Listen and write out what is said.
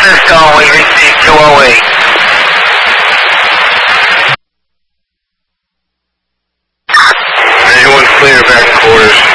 Cisco, we received 208. Anyone clear back quarters?